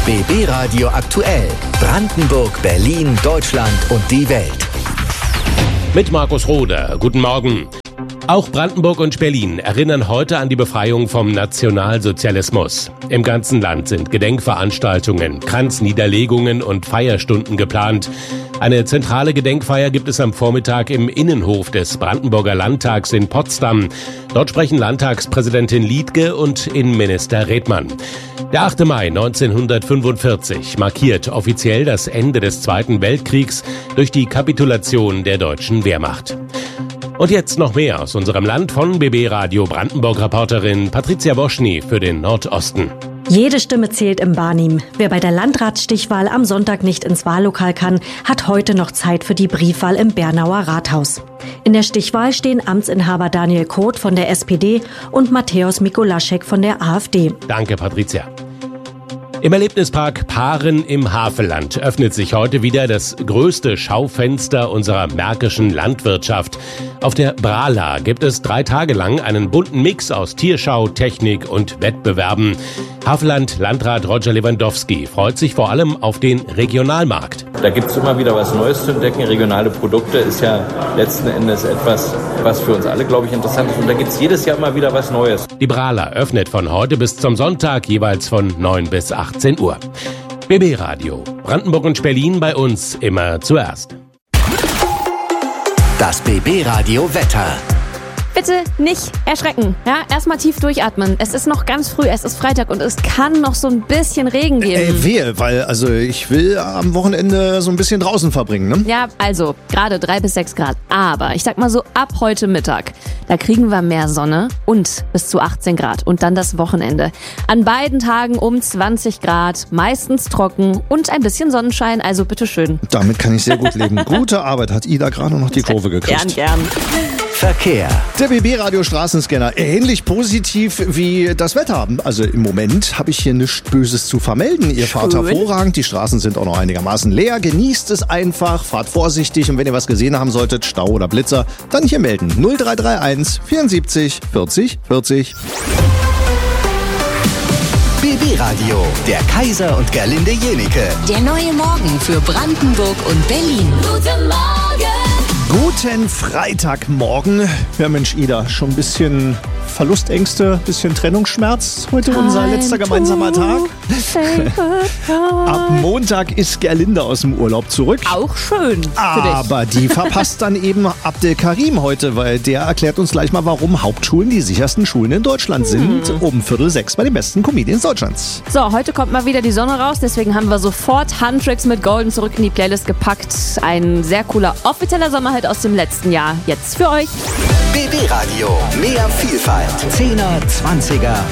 BB Radio aktuell. Brandenburg, Berlin, Deutschland und die Welt. Mit Markus Roder. Guten Morgen. Auch Brandenburg und Berlin erinnern heute an die Befreiung vom Nationalsozialismus. Im ganzen Land sind Gedenkveranstaltungen, Kranzniederlegungen und Feierstunden geplant. Eine zentrale Gedenkfeier gibt es am Vormittag im Innenhof des Brandenburger Landtags in Potsdam. Dort sprechen Landtagspräsidentin Liedtke und Innenminister Redmann. Der 8. Mai 1945 markiert offiziell das Ende des Zweiten Weltkriegs durch die Kapitulation der deutschen Wehrmacht. Und jetzt noch mehr aus unserem Land von BB Radio Brandenburg-Reporterin Patricia Boschny für den Nordosten. Jede Stimme zählt im Barnim. Wer bei der Landratsstichwahl am Sonntag nicht ins Wahllokal kann, hat heute noch Zeit für die Briefwahl im Bernauer Rathaus. In der Stichwahl stehen Amtsinhaber Daniel Koth von der SPD und Mateusz Mikolaschek von der AfD. Danke, Patricia. Im Erlebnispark Paaren im Havelland öffnet sich heute wieder das größte Schaufenster unserer märkischen Landwirtschaft. Auf der Brala gibt es 3 Tage lang einen bunten Mix aus Tierschau, Technik und Wettbewerben. Havelland-Landrat Roger Lewandowski freut sich vor allem auf den Regionalmarkt. Da gibt es immer wieder was Neues zu entdecken. Regionale Produkte ist ja letzten Endes etwas, was für uns alle, glaube ich, interessant ist. Und da gibt es jedes Jahr immer wieder was Neues. Die Brala öffnet von heute bis zum Sonntag jeweils von 9 bis 18 Uhr. BB Radio. Brandenburg und Berlin bei uns immer zuerst. Das BB Radio Wetter. Bitte nicht erschrecken. Ja, erstmal tief durchatmen. Es ist noch ganz früh, es ist Freitag und es kann noch so ein bisschen Regen geben. Wehe, weil ich will am Wochenende so ein bisschen draußen verbringen, ne? Ja, also gerade 3 bis 6 Grad. Aber ich sag mal so, ab heute Mittag, da kriegen wir mehr Sonne und bis zu 18 Grad. Und dann das Wochenende. An beiden Tagen um 20 Grad, meistens trocken und ein bisschen Sonnenschein, also bitteschön. Damit kann ich sehr gut leben. Gute Arbeit, hat Ida gerade noch die Kurve gekriegt. Gern. Verkehr. Der BB-Radio-Straßenscanner, ähnlich positiv wie das Wetter. Also im Moment habe ich hier nichts Böses zu vermelden. Ihr fahrt hervorragend, die Straßen sind auch noch einigermaßen leer. Genießt es einfach, fahrt vorsichtig und wenn ihr was gesehen haben solltet, Stau oder Blitzer, dann hier melden. 0331 74 40 40. BB Radio, der Kaiser und Gerlinde Jenike. Der neue Morgen für Brandenburg und Berlin. Guten Morgen! Guten Freitagmorgen. Ja Mensch, Ida, schon ein bisschen Verlustängste, bisschen Trennungsschmerz. Heute unser letzter gemeinsamer Tag. Ab Montag ist Gerlinde aus dem Urlaub zurück. Auch schön. Aber die verpasst dann eben Abdel Karim heute, weil der erklärt uns gleich mal, warum Hauptschulen die sichersten Schulen in Deutschland sind. Um 5:45 bei den besten Comedians Deutschlands. So, heute kommt mal wieder die Sonne raus, deswegen haben wir sofort Handtricks mit Golden zurück in die Playlist gepackt. Ein sehr cooler offizieller Sommerhit aus dem letzten Jahr. Jetzt für euch. BB Radio, mehr Vielfalt. 10er, 20er